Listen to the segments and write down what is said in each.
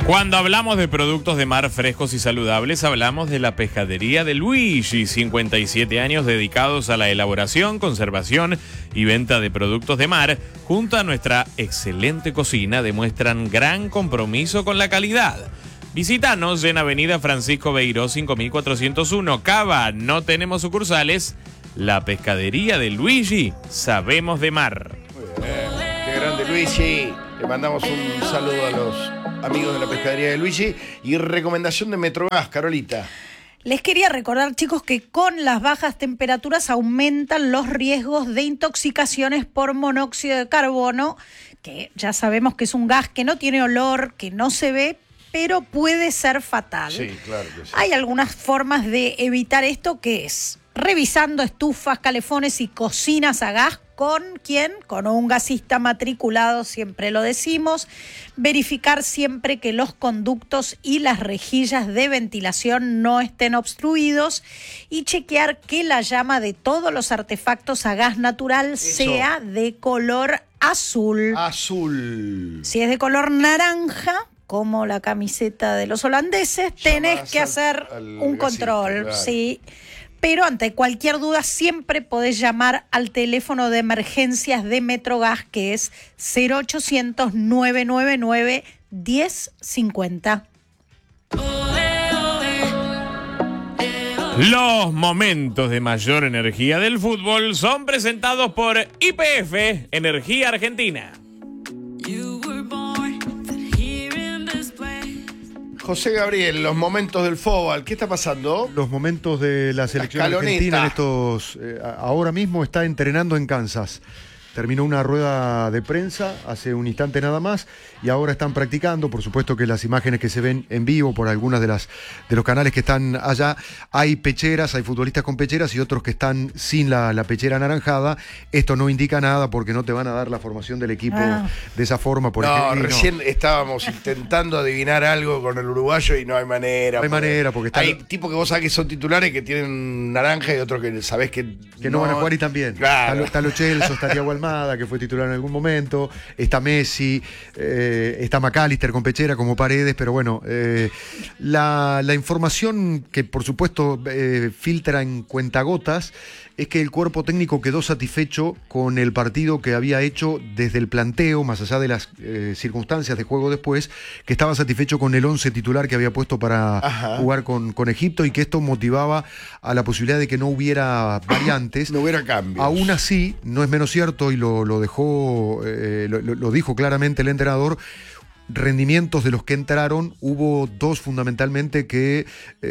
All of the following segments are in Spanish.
Cuando hablamos de productos de mar frescos y saludables, hablamos de la pescadería de Luigi, 57 años dedicados a la elaboración, conservación y venta de productos de mar, junto a nuestra excelente cocina, demuestran gran compromiso con la calidad. Visítanos en Avenida Francisco Beiró 5401, Cava. No tenemos sucursales. La pescadería de Luigi, sabemos de mar. Muy bien. Qué grande Luigi. Le mandamos un saludo a los amigos de la pescadería de Luigi. Y recomendación de Metrogas, Carolita. Les quería recordar, chicos, que con las bajas temperaturas aumentan los riesgos de intoxicaciones por monóxido de carbono, que ya sabemos que es un gas que no tiene olor, que no se ve, pero puede ser fatal. Sí, claro que sí. Hay algunas formas de evitar esto, que es revisando estufas, calefones y cocinas a gas. ¿Con quién? Con un gasista matriculado, siempre lo decimos. Verificar siempre que los conductos y las rejillas de ventilación no estén obstruidos y chequear que la llama de todos los artefactos a gas natural sea de color azul. Azul. Si es de color naranja, como la camiseta de los holandeses, tenés que hacer un control, claro. Sí. Pero ante cualquier duda siempre podés llamar al teléfono de emergencias de Metrogas, que es 0800 999 1050. Los momentos de mayor energía del fútbol son presentados por YPF, Energía Argentina. José Gabriel, los momentos del fútbol, ¿qué está pasando? Los momentos de la selección escaloneta. argentina en estos... ahora mismo está entrenando en Kansas. Terminó una rueda de prensa hace un instante nada más y ahora están practicando. Por supuesto que las imágenes que se ven en vivo por algunas de los canales que están allá, hay pecheras, hay futbolistas con pecheras y otros que están sin la pechera anaranjada. Esto no indica nada porque no te van a dar la formación del equipo de esa forma. Por ejemplo, recién estábamos intentando adivinar algo con el uruguayo y no hay manera. No hay manera porque hay tipos que vos sabés que son titulares que tienen naranja y otros que sabés que no van a jugar y también. Claro. Está Lo Celso, está Thiago Almada, que fue titular en algún momento, está Messi, está McAllister con pechera como Paredes, pero bueno, la información que por supuesto filtra en cuentagotas es que el cuerpo técnico quedó satisfecho con el partido que había hecho desde el planteo, más allá de las circunstancias de juego después, que estaba satisfecho con el 11 titular que había puesto para jugar con Egipto y que esto motivaba a la posibilidad de que no hubiera variantes. No hubiera cambios. Aún así, no es menos cierto y lo dijo claramente el entrenador. Rendimientos de los que entraron, hubo dos fundamentalmente que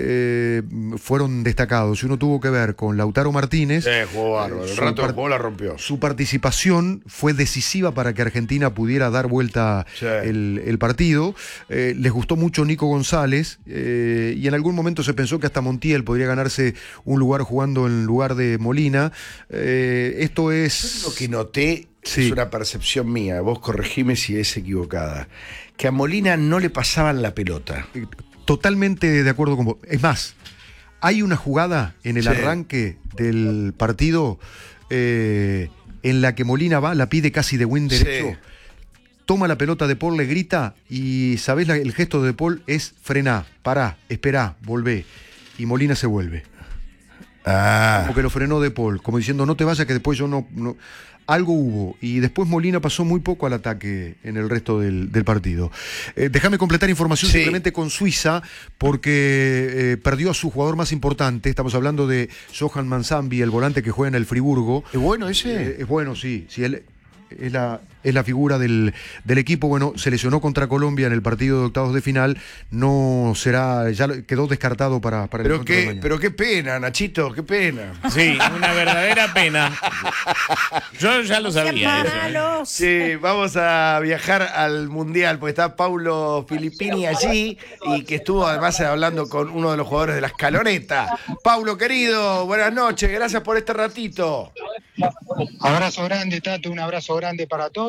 fueron destacados. Y uno tuvo que ver con Lautaro Martínez. Jugó bárbaro. El rato del juego la rompió. Su participación fue decisiva para que Argentina pudiera dar vuelta el partido. Les gustó mucho Nico González y en algún momento se pensó que hasta Montiel podría ganarse un lugar jugando en lugar de Molina. Esto es... Lo que noté... Sí. Es una percepción mía, vos corregime si es equivocada, que a Molina no le pasaban la pelota. Totalmente de acuerdo con vos. Es más, hay una jugada en el arranque del partido en la que Molina va, la pide casi de win derecho, toma la pelota de Paul, le grita y ¿sabés el gesto de Paul? Es frená, pará, esperá, volvé. Y Molina se vuelve. Como que lo frenó de Paul, como diciendo no te vayas que después yo no... Algo hubo, y después Molina pasó muy poco al ataque en el resto del partido. Déjame completar información simplemente con Suiza, porque perdió a su jugador más importante. Estamos hablando de Johan Mansambi, el volante que juega en el Friburgo. ¿Es bueno ese? Es bueno, sí. Él es la figura del equipo. Bueno, se lesionó contra Colombia en el partido de octavos de final. No será, ya quedó descartado para el encuentro de mañana. Pero qué pena, Nachito, qué pena. Sí, una verdadera pena. Yo ya lo sabía eso. Sí, vamos a viajar al Mundial, porque está Paulo Filippini allí y que estuvo además hablando con uno de los jugadores de la escaloneta. Paulo, querido, buenas noches, gracias por este ratito. Abrazo grande, Tato, un abrazo grande para todos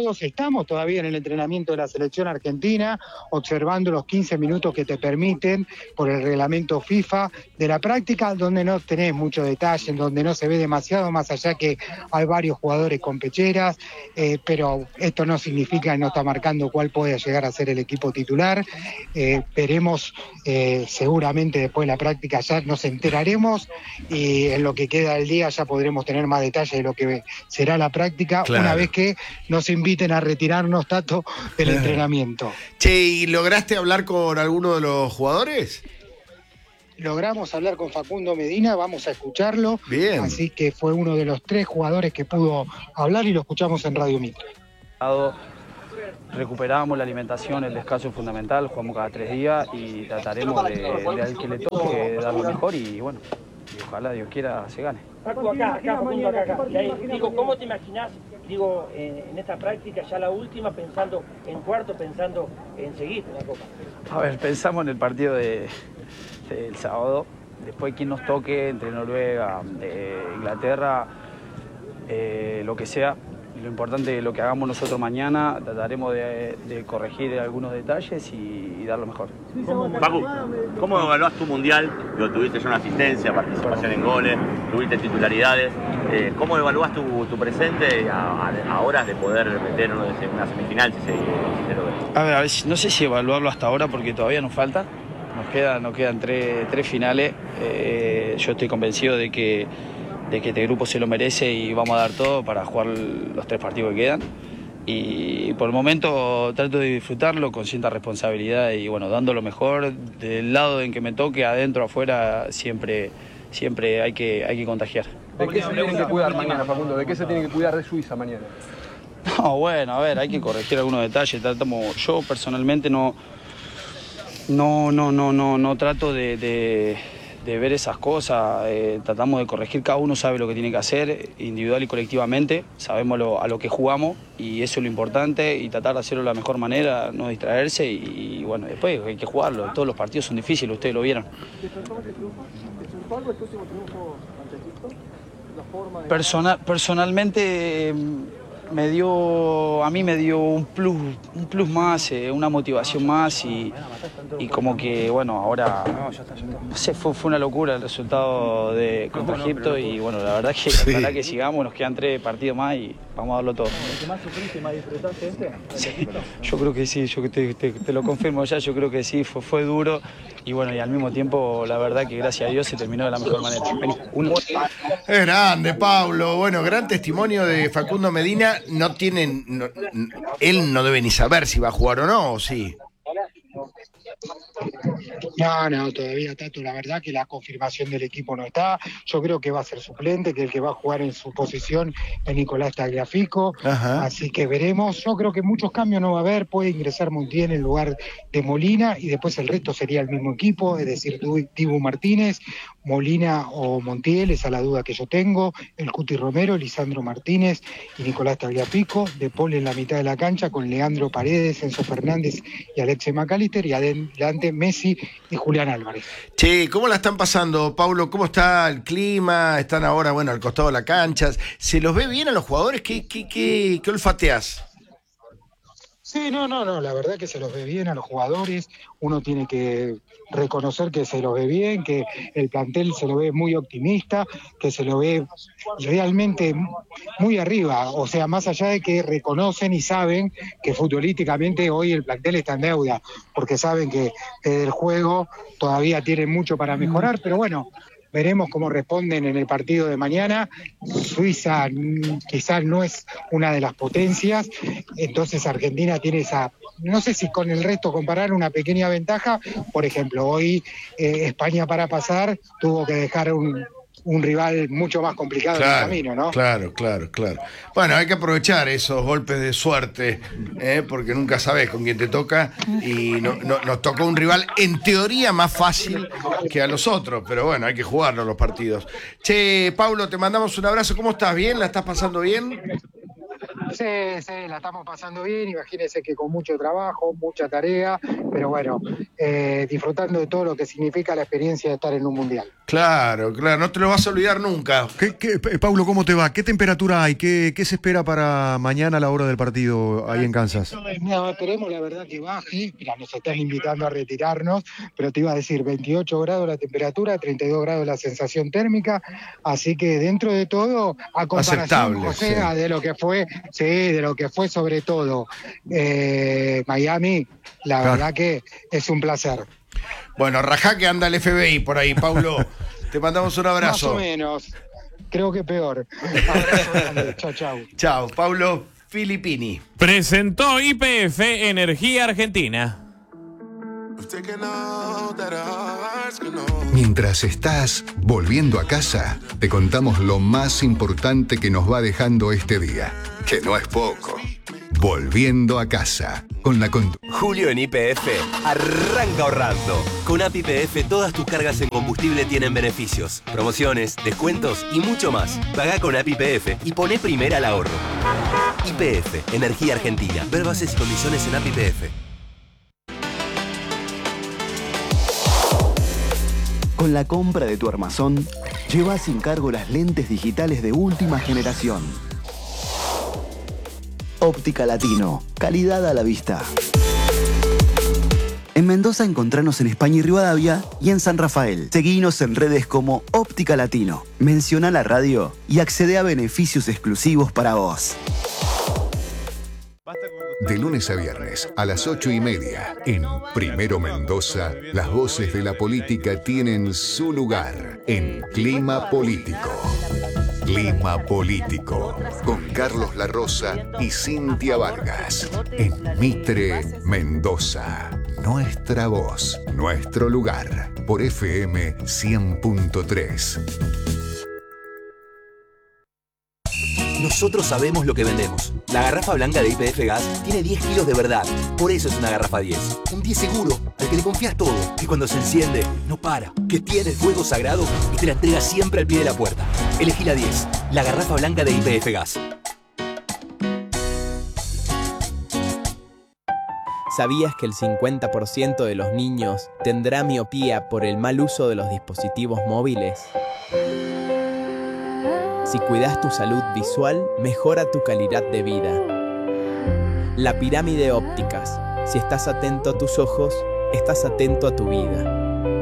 todos. Estamos todavía en el entrenamiento de la selección argentina, observando los 15 minutos que te permiten por el reglamento FIFA de la práctica, donde no tenés mucho detalle, en donde no se ve demasiado, más allá que hay varios jugadores con pecheras, pero esto no significa y no está marcando cuál puede llegar a ser el equipo titular. Veremos seguramente después de la práctica, ya nos enteraremos, y en lo que queda del día ya podremos tener más detalle de lo que será la práctica, claro, una vez que nos inviten a retirarnos, Tato, del entrenamiento. Che, ¿y lograste hablar con alguno de los jugadores? Logramos hablar con Facundo Medina, vamos a escucharlo. Bien. Así que fue uno de los 3 jugadores que pudo hablar y lo escuchamos en Radio Mitre. Recuperamos la alimentación, el descanso es fundamental, jugamos cada 3 días y trataremos de al que le toque dar lo mejor y bueno, y ojalá Dios quiera se gane. Facundo, acá. Y ahí, digo, ¿cómo te imaginás, en esta práctica, ya la última, pensando en cuarto, pensando en seguir en la Copa? A ver, pensamos en el partido del sábado, después quien nos toque entre Noruega, Inglaterra, lo que sea. Lo importante es lo que hagamos nosotros mañana, trataremos de corregir algunos detalles y dar lo mejor. Facu, ¿cómo evaluás tu mundial? Tuviste ya una asistencia, participación en goles, tuviste titularidades. ¿Cómo evaluás tu presente a horas de poder meter una semifinal si se logra? A ver, no sé si evaluarlo hasta ahora porque todavía nos falta. Nos quedan 3 finales. Yo estoy convencido de que este grupo se lo merece y vamos a dar todo para jugar los 3 partidos que quedan. Y por el momento trato de disfrutarlo con cierta responsabilidad y bueno, dando lo mejor del lado en que me toque, adentro, afuera, siempre hay que contagiar. ¿De qué se tienen que cuidar mañana, Facundo? ¿De qué se tienen que cuidar de Suiza mañana? No, bueno, a ver, hay que corregir algunos detalles. Yo personalmente no trato de ver esas cosas, tratamos de corregir, cada uno sabe lo que tiene que hacer, individual y colectivamente, sabemos a lo que jugamos y eso es lo importante y tratar de hacerlo de la mejor manera, no distraerse y bueno, después hay que jugarlo, todos los partidos son difíciles, ustedes lo vieron. Personalmente a mí me dio un plus más, una motivación más y como que bueno, ahora no sé, fue una locura el resultado de contra Egipto y bueno, la verdad que ojalá que sigamos, nos quedan 3 partidos más y vamos a darlo todo. ¿El que más sufriste y más disfrutaste este? Sí, yo creo que sí, yo te lo confirmo ya, yo creo que sí, fue duro y bueno, y al mismo tiempo la verdad que gracias a Dios se terminó de la mejor manera. Es grande, Pablo. Bueno, gran testimonio de Facundo Medina. Él no debe ni saber si va a jugar o no, ¿o sí? No, todavía, Tato, la verdad que la confirmación del equipo no está. Yo creo que va a ser suplente, que el que va a jugar en su posición es Nicolás Tagliafico. Ajá. Así que veremos. Yo creo que muchos cambios no va a haber. Puede ingresar Montiel en lugar de Molina y después el resto sería el mismo equipo, es decir, Dibu Martínez, Molina o Montiel, esa es la duda que yo tengo. El Cuti Romero, Lisandro Martínez y Nicolás Tagliafico. De Paul en la mitad de la cancha con Leandro Paredes, Enzo Fernández y Alexis McAllister y adelante Messi y Julián Álvarez. Che, ¿cómo la están pasando, Pablo? ¿Cómo está el clima? Están ahora, bueno, al costado de la cancha. ¿Se los ve bien a los jugadores? ¿Qué olfateás? Sí, no, la verdad que se los ve bien a los jugadores, uno tiene que reconocer que se los ve bien, que el plantel se lo ve muy optimista, que se lo ve realmente muy arriba, o sea, más allá de que reconocen y saben que futbolísticamente hoy el plantel está en deuda, porque saben que el juego todavía tiene mucho para mejorar, pero bueno, veremos cómo responden en el partido de mañana. Suiza quizás no es una de las potencias, entonces Argentina tiene esa, no sé si con el resto comparar, una pequeña ventaja. Por ejemplo, hoy España para pasar tuvo que dejar un rival mucho más complicado en el camino, ¿no? Claro. Bueno, hay que aprovechar esos golpes de suerte, porque nunca sabes con quién te toca y nos tocó un rival en teoría más fácil que a los otros, pero bueno, hay que jugarlos los partidos. Che, Pablo, te mandamos un abrazo. ¿Cómo estás? ¿Bien? ¿La estás pasando bien? Sí, la estamos pasando bien, imagínense que con mucho trabajo, mucha tarea, pero bueno, disfrutando de todo lo que significa la experiencia de estar en un mundial. Claro, no te lo vas a olvidar nunca. Paulo, ¿cómo te va? ¿Qué temperatura hay? ¿Qué se espera para mañana a la hora del partido ahí en Kansas? No, esperemos la verdad que baje. Mira, nos están invitando a retirarnos, pero te iba a decir 28 grados la temperatura, 32 grados la sensación térmica, así que dentro de todo, a comparación, aceptable, o sea, sí, de lo que fue sobre todo Miami, la verdad que es un placer. Bueno, rajá que anda el FBI por ahí, Paulo. Te mandamos un abrazo. Más o menos. Creo que peor. Abrazo grande. Chau. Chao, Paulo Filippini. Presentó YPF Energía Argentina. Mientras estás volviendo a casa, te contamos lo más importante que nos va dejando este día, que no es poco. Volviendo a casa, con la Julio en YPF arranca ahorrando. Con App YPF todas tus cargas en combustible tienen beneficios, promociones, descuentos y mucho más. Pagá con App YPF y poné primera al ahorro. YPF, Energía Argentina. Ver bases y condiciones en App YPF. Con la compra de tu armazón, lleva sin cargo las lentes digitales de última generación. Óptica Latino, calidad a la vista. En Mendoza encontranos en España y Rivadavia y en San Rafael. Seguinos en redes como Óptica Latino. Menciona la radio y accede a beneficios exclusivos para vos. De lunes a viernes a las 8:30 en Primero Mendoza, las voces de la política tienen su lugar en Clima Político. Clima Político, con Carlos La Rosa y Cintia Vargas, en Mitre, Mendoza. Nuestra voz, nuestro lugar, por FM 100.3. Nosotros sabemos lo que vendemos. La garrafa blanca de YPF Gas tiene 10 kilos de verdad. Por eso es una garrafa 10. Un 10 seguro, al que le confías todo. Que cuando se enciende, no para. Que tiene el fuego sagrado y te la entrega siempre al pie de la puerta. Elegí la 10. La garrafa blanca de YPF Gas. ¿Sabías que el 50% de los niños tendrá miopía por el mal uso de los dispositivos móviles? Si cuidas tu salud visual, mejora tu calidad de vida. La Pirámide Ópticas. Si estás atento a tus ojos, estás atento a tu vida.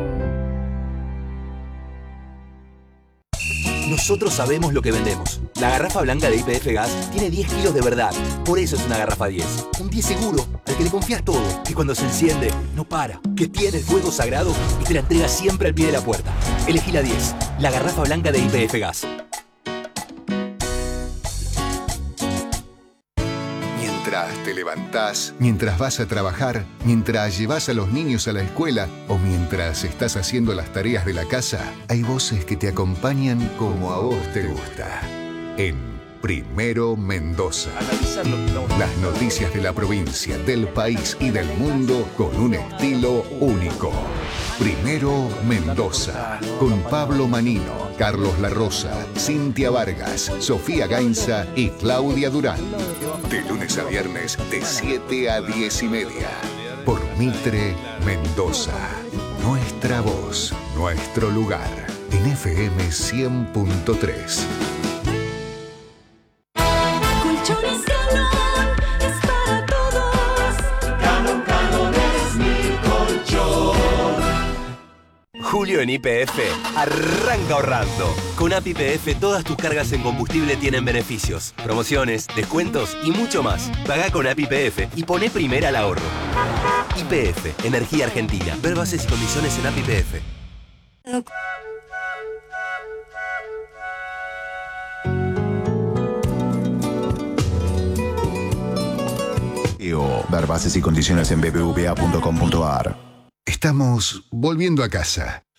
Nosotros sabemos lo que vendemos. La garrafa blanca de YPF Gas tiene 10 kilos de verdad. Por eso es una garrafa 10. Un 10 seguro, al que le confías todo. Que cuando se enciende, no para. Que tiene el fuego sagrado y te la entrega siempre al pie de la puerta. Elegí la 10. La garrafa blanca de YPF Gas. Mientras te levantás, mientras vas a trabajar, mientras llevas a los niños a la escuela o mientras estás haciendo las tareas de la casa, hay voces que te acompañan como a vos te gusta. En Primero Mendoza. Las noticias de la provincia, del país y del mundo con un estilo único. Primero Mendoza, con Pablo Manino, Carlos La Rosa, Cintia Vargas, Sofía Gainza y Claudia Durán. De lunes a viernes, de 7 a 10:30. Por Mitre, Mendoza. Nuestra voz, nuestro lugar. En FM 100.3. Colchones Galón es para todos. Galón es mi colchón. Julio en YPF arranca ahorrando. Con App YPF todas tus cargas en combustible tienen beneficios, promociones, descuentos y mucho más. Pagá con App YPF y poné primera al ahorro. YPF, Energía Argentina. Ver bases y condiciones en App YPF. Ver bases y condiciones en bbva.com.ar. Estamos volviendo a casa,